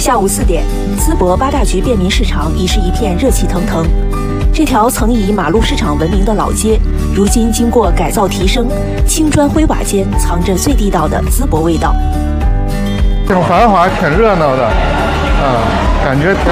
下午4点，淄博八大局便民市场已是一片热气腾腾。这条曾以马路市场闻名的老街，如今经过改造提升，青砖灰瓦间藏着最地道的淄博味道。 挺繁华，挺热闹的，感觉挺